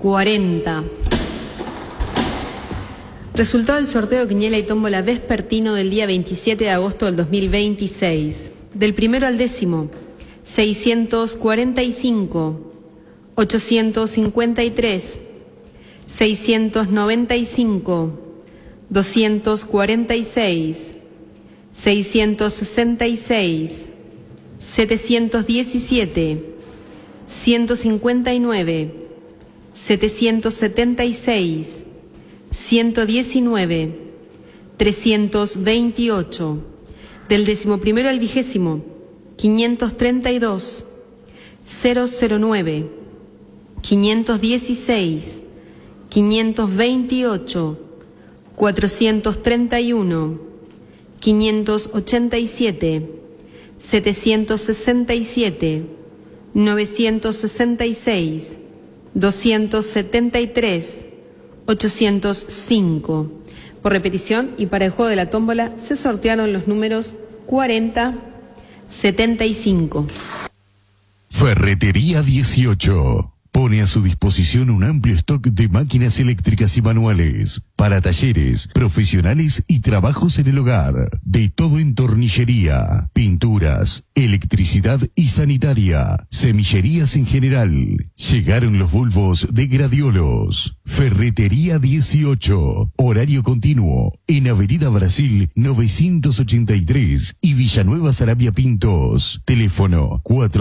40. Resultado del sorteo de quiniela y tómbola vespertino del día 27 de agosto del 2026. Del primero al décimo, 645, 853, 695, 246, 666, 717, 159, 776, 119, 328, del decimoprimero al vigésimo, 532, 009, 516, 528, 431, 587, 767, 966, 273, 805. Por repetición y para el juego de la tómbola se sortearon los números 40, 75. Ferretería 18. Pone a su disposición un amplio stock de máquinas eléctricas y manuales para talleres, profesionales y trabajos en el hogar. De todo en tornillería, pinturas, electricidad y sanitaria, semillerías en general. Llegaron los bulbos de Gradiolos. Ferretería 18. Horario continuo en Avenida Brasil 983 y Villanueva Sarabia Pintos. Teléfono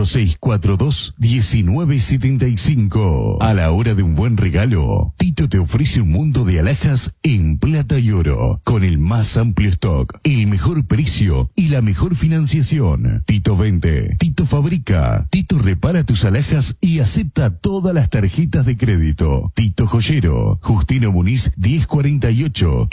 4642-1975. A la hora de un buen regalo, Tito te ofrece un mundo de alhajas en plata y oro, con el más amplio stock, el mejor precio y la mejor financiación. Tito vende, Tito fabrica, Tito repara tus alhajas y acepta todas las tarjetas de crédito. Tito Joyero, Justino Muniz 1048.